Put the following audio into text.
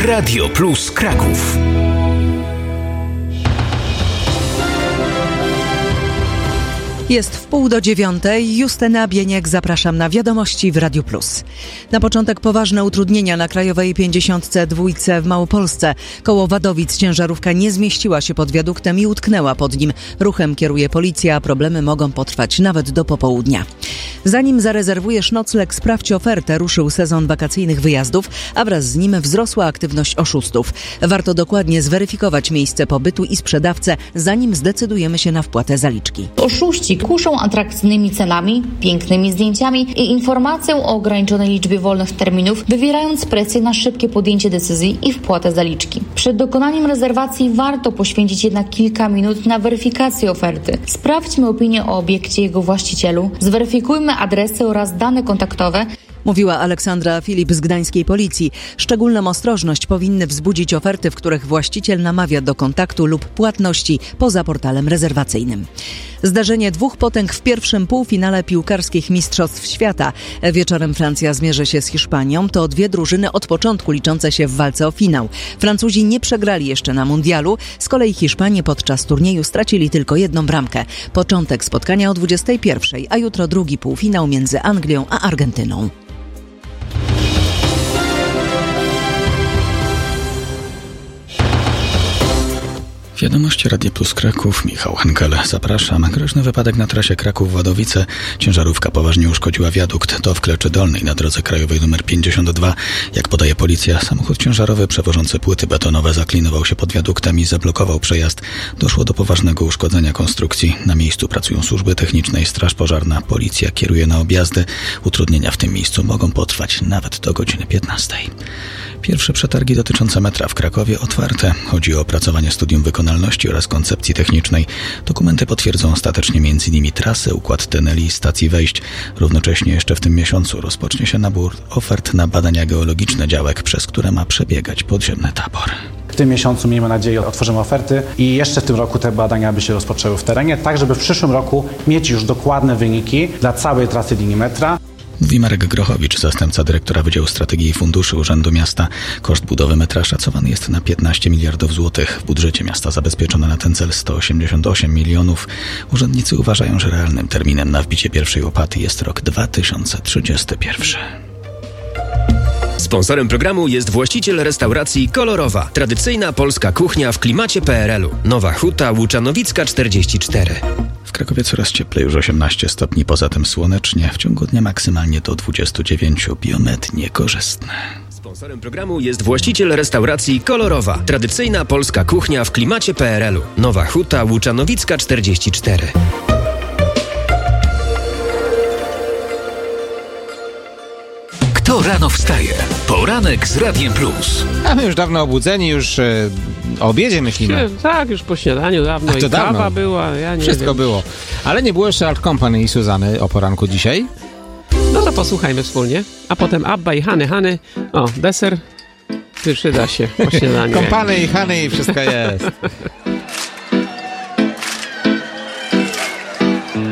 Radio Plus Kraków. Jest 8:30. Justyna Bieniek, zapraszam na wiadomości w Radiu Plus. Na początek poważne utrudnienia na Krajowej 52 w Małopolsce. Koło Wadowic ciężarówka nie zmieściła się pod wiaduktem i utknęła pod nim. Ruchem kieruje policja, a problemy mogą potrwać nawet do popołudnia. Zanim zarezerwujesz nocleg, sprawdź ofertę. Ruszył sezon wakacyjnych wyjazdów, a wraz z nim wzrosła aktywność oszustów. Warto dokładnie zweryfikować miejsce pobytu i sprzedawcę, zanim zdecydujemy się na wpłatę zaliczki. Oszuści kuszą atrakcyjnymi cenami, pięknymi zdjęciami i informacją o ograniczonej liczbie wolnych terminów, wywierając presję na szybkie podjęcie decyzji i wpłatę zaliczki. Przed dokonaniem rezerwacji warto poświęcić jednak kilka minut na weryfikację oferty. Sprawdźmy opinię o obiekcie i jego właścicielu, zweryfikujmy adresy oraz dane kontaktowe. Mówiła Aleksandra Filip z gdańskiej policji. Szczególną ostrożność powinny wzbudzić oferty, w których właściciel namawia do kontaktu lub płatności poza portalem rezerwacyjnym. Zdarzenie dwóch potęg w pierwszym półfinale piłkarskich Mistrzostw Świata. Wieczorem Francja zmierzy się z Hiszpanią. To dwie drużyny od początku liczące się w walce o finał. Francuzi nie przegrali jeszcze na mundialu. Z kolei Hiszpanie podczas turnieju stracili tylko jedną bramkę. Początek spotkania o 21:00, a jutro drugi półfinał między Anglią a Argentyną. Wiadomości Radia Plus Kraków, Michał Henkel. Zapraszam. Groźny wypadek na trasie Kraków-Wadowice. Ciężarówka poważnie uszkodziła wiadukt. To w Kleczy Dolnej na drodze krajowej nr 52. Jak podaje policja, samochód ciężarowy przewożący płyty betonowe zaklinował się pod wiaduktem i zablokował przejazd. Doszło do poważnego uszkodzenia konstrukcji. Na miejscu pracują służby techniczne i straż pożarna. Policja kieruje na objazdy. Utrudnienia w tym miejscu mogą potrwać nawet do godziny 15:00. Pierwsze przetargi dotyczące metra w Krakowie otwarte. Chodzi o opracowanie studium wykonalności oraz koncepcji technicznej. Dokumenty potwierdzą ostatecznie m.in. trasy, układ tuneli i stacji wejść. Równocześnie jeszcze w tym miesiącu rozpocznie się nabór ofert na badania geologiczne działek, przez które ma przebiegać podziemny tabor. W tym miesiącu, miejmy nadzieję, otworzymy oferty i jeszcze w tym roku te badania by się rozpoczęły w terenie, tak żeby w przyszłym roku mieć już dokładne wyniki dla całej trasy linii metra. Mówi Marek Grochowicz, zastępca dyrektora Wydziału Strategii i Funduszy Urzędu Miasta. Koszt budowy metra szacowany jest na 15 miliardów złotych. W budżecie miasta zabezpieczono na ten cel 188 milionów. Urzędnicy uważają, że realnym terminem na wbicie pierwszej łopaty jest rok 2031. Sponsorem programu jest właściciel restauracji Kolorowa. Tradycyjna polska kuchnia w klimacie PRL-u. Nowa Huta Łuczanowicka 44. W Krakowie coraz cieplej, już 18 stopni, poza tym słonecznie. W ciągu dnia maksymalnie do 29, biometnie korzystne. Sponsorem programu jest właściciel restauracji Kolorowa. Tradycyjna polska kuchnia w klimacie PRL-u. Nowa Huta Łuczanowicka 44. Kto rano wstaje? Poranek z Radiem Plus. A my już dawno obudzeni, już o obiedzie myślimy. Tak, już po śniadaniu dawno. A to i dawno. Kawa była, ja nie Wszystko wiem. było. Ale nie było jeszcze Art Company i Suzanny o poranku dzisiaj. No to posłuchajmy wspólnie. A potem Abba i Hany. O, deser. Przyda się po śniadaniu. Kompany i Hany i wszystko jest.